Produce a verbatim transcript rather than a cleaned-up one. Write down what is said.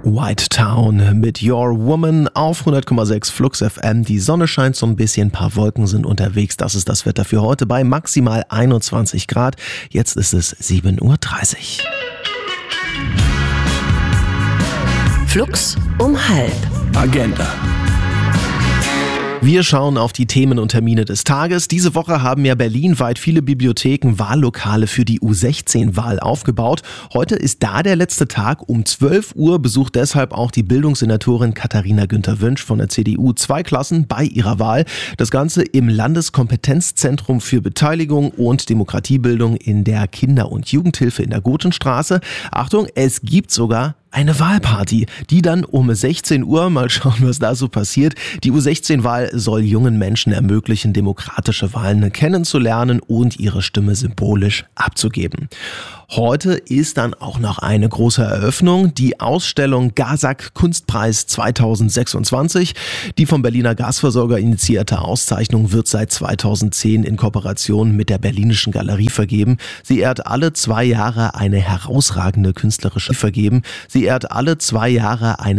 White Town mit Your Woman auf hundert Komma sechs Flux F M. Die Sonne scheint so ein bisschen, ein paar Wolken sind unterwegs. Das ist das Wetter für heute bei maximal einundzwanzig Grad. Jetzt ist es sieben Uhr dreißig. Flux um halb. Agenda. Wir schauen auf die Themen und Termine des Tages. Diese Woche haben ja berlinweit viele Bibliotheken Wahllokale für die U sechzehn Wahl aufgebaut. Heute ist da der letzte Tag. Um zwölf Uhr besucht deshalb auch die Bildungssenatorin Katharina Günther-Wünsch von der C D U zwei Klassen bei ihrer Wahl. Das Ganze im Landeskompetenzzentrum für Beteiligung und Demokratiebildung in der Kinder- und Jugendhilfe in der Gotenstraße. Achtung, es gibt sogar eine Wahlparty, die dann um sechzehn Uhr, mal schauen, was da so passiert. Die U sechzehn Wahl soll jungen Menschen ermöglichen, demokratische Wahlen kennenzulernen und ihre Stimme symbolisch abzugeben. Heute ist dann auch noch eine große Eröffnung, die Ausstellung Gasak Kunstpreis zweitausendsechsundzwanzig. Die vom Berliner Gasversorger initiierte Auszeichnung wird seit zweitausendzehn in Kooperation mit der Berlinischen Galerie vergeben. Sie ehrt alle zwei Jahre eine herausragende künstlerische vergeben. Sie ehrt alle zwei Jahre eine